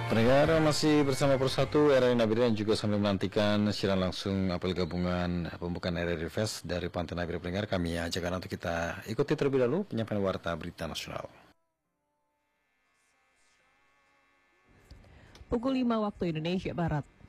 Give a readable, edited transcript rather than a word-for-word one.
Pendengar masih bersama Persatu RRI Nabire dan juga sambil menantikan siaran langsung apel gabungan pembukaan RRI Fest dari Pantai Nabire. Pendengar, kami ajak untuk kita ikuti terlebih dahulu penyampaian warta berita nasional. Pukul 5 waktu Indonesia Barat.